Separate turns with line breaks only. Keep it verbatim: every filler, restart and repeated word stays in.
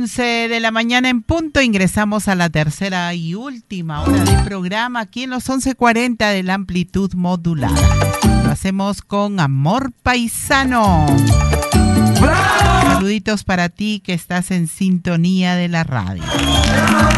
once de la mañana en punto, ingresamos a la tercera y última hora del programa aquí en los once cuarenta de la amplitud modulada. Lo hacemos con Amor Paisano. ¡Bravo! Saluditos para ti que estás en sintonía de la radio.